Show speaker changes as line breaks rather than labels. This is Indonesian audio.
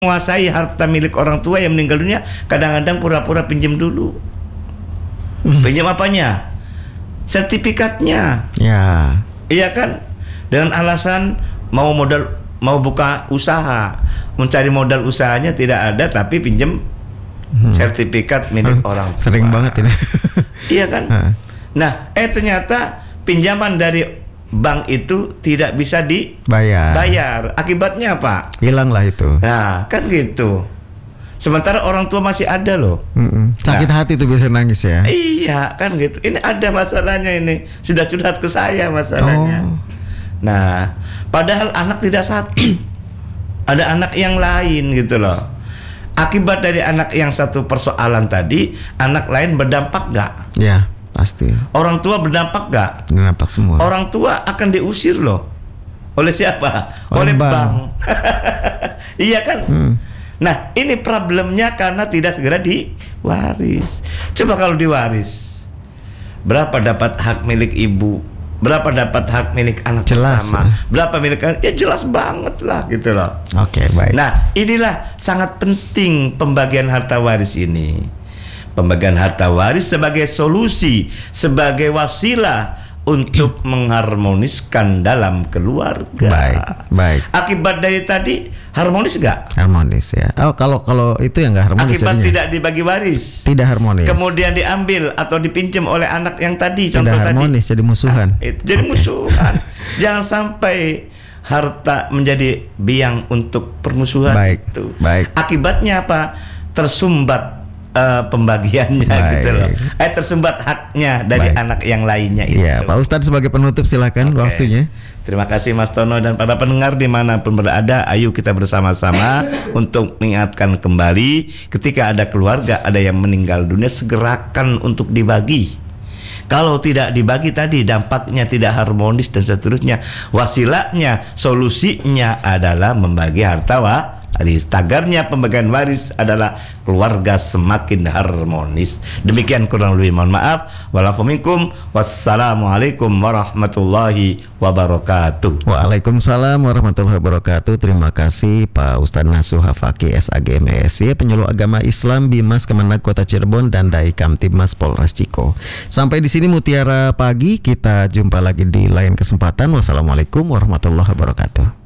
menguasai harta milik orang tua yang meninggal dunia, kadang-kadang pura-pura pinjam dulu. Pinjam apanya? Sertifikatnya.
Ya.
Iya kan? Dengan alasan mau buka usaha, mencari modal usahanya tidak ada, tapi pinjam sertifikat milik orang tua.
Sering banget ini.
Iya kan? Nah, ternyata pinjaman dari bank itu tidak bisa dibayar. Akibatnya apa?
Hilang lah itu.
Nah, kan gitu. Sementara orang tua masih ada loh.
Sakit hati tuh biasa nangis ya.
Iya, kan gitu. Ini ada masalahnya ini. Sudah curhat ke saya masalahnya. Nah, padahal anak tidak satu. Ada anak yang lain gitu loh. Akibat dari anak yang satu persoalan tadi, anak lain berdampak gak?
Ya, pasti.
Orang tua berdampak gak?
Berdampak semua.
Orang tua akan diusir loh. Oleh siapa? Oleh bank. Iya kan? Nah, ini problemnya karena tidak segera diwaris. Coba kalau diwaris, berapa dapat hak milik ibu? Berapa dapat hak milik anak
jelas,
pertama? Berapa milik anak? Ya jelas banget lah gitu loh.
Oke, baik.
Nah, inilah sangat penting pembagian harta waris ini. Pembagian harta waris sebagai solusi, sebagai wasilah untuk mengharmoniskan dalam keluarga.
Baik.
Akibat dari tadi harmonis nggak?
Harmonis ya. Oh, kalau itu yang nggak harmonis.
Akibat
jadinya
tidak dibagi waris.
Tidak harmonis.
Kemudian diambil atau dipinjam oleh anak yang tadi.
Tidak harmonis, jadi musuhan.
Jadi musuhan. Jangan sampai harta menjadi biang untuk permusuhan. Itu.
Baik.
Akibatnya apa? Tersumbat pembagiannya gitu loh. Tersumbat haknya dari anak yang lainnya itu.
Ya, Pak Ustadz sebagai penutup silakan waktunya.
Terima kasih Mas Tono dan para pendengar dimanapun berada. Ayo kita bersama-sama untuk mengingatkan kembali ketika ada keluarga, ada yang meninggal dunia, segerakan untuk dibagi. Kalau tidak dibagi tadi dampaknya tidak harmonis dan seterusnya. Wasilahnya, solusinya adalah membagi harta waris. Tagarnya pembagian waris adalah keluarga semakin harmonis. Demikian kurang lebih mohon maaf. Wassalamualaikum warahmatullahi wabarakatuh.
Waalaikumsalam warahmatullahi wabarakatuh. Terima kasih Pak Ustadz Nasuh Hafaki SAG MSc, penyuluh agama Islam Bimas Kemenag Kota Cirebon dan Dai Kamtibmas Polres Ciko. Sampai di sini Mutiara Pagi, kita jumpa lagi di lain kesempatan. Wassalamualaikum warahmatullahi wabarakatuh.